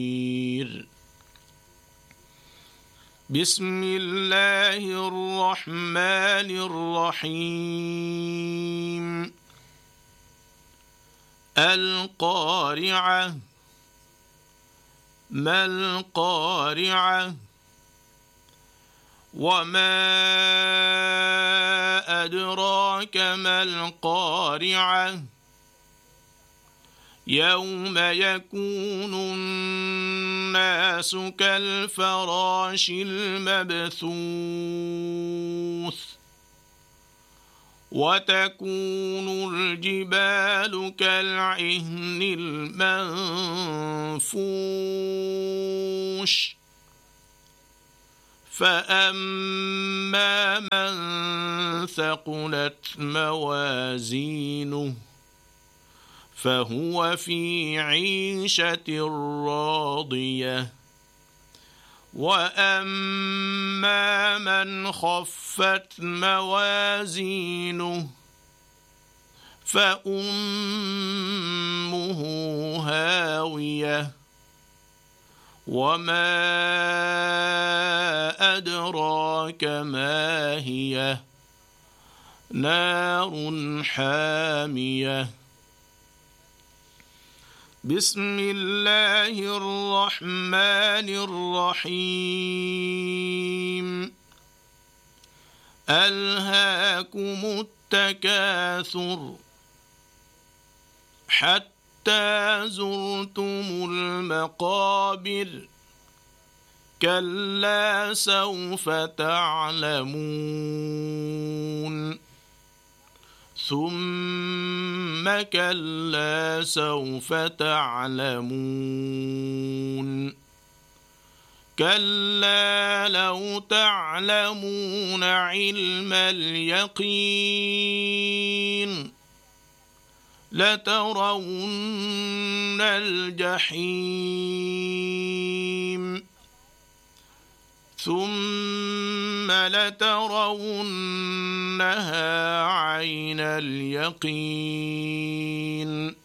بسم الله الرحمن الرحيم القارعة ما القارعة وما أدراك ما القارعة يوم يكون الناس كالفراش المبثوث وتكون الجبال كالعهن المنفوش فأما من ثقلت موازينه فهو في عيشة راضية وأما من خفت موازينه فأمه هاوية وما أدراك ما هي نار حامية بسم الله الرحمن الرحيم ألهاكم التكاثر حتى زرتم المقابر كلا سوف تعلمون ثم كلا سوف تعلمون كلا لو تعلمون علم اليقين لترون الجحيم ثم لترونها عين اليقين